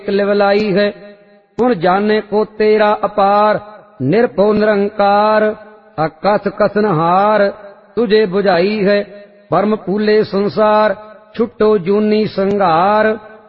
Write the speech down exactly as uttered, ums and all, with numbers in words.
लिवलाई है। उन जाने को तेरा अपार, निर्भो निरंकार, अकस कसनहार तुझे बुझाई है। परम फूले संसार, छुट्टो जूनी संगार।